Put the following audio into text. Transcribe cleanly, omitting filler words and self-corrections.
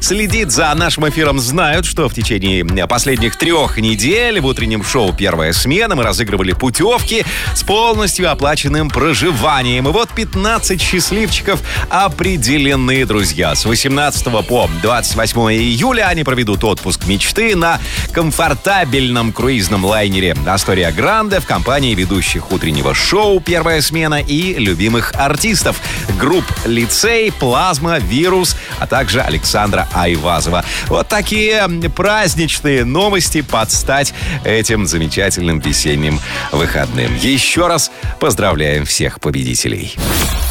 следит за нашим эфиром, знают, что в течение последних 3 недель в утреннем шоу «Первая смена» мы разыгрывали путевки с полностью оплаченным проживанием. И вот 15 счастливчиков определены, друзья. С 18 по 28 июля они проведут отпуск мечты на комфортабельном круизном лайнере «Астория Гранде» в компании ведущих утреннего шоу «Первая смена» и любимых артистов групп «Лицей», «Плазма», «Вирус», а также Александра Айвазова. Вот такие праздничные новости под стать этим замечательным весенним выходным. Еще раз поздравляем всех победителей.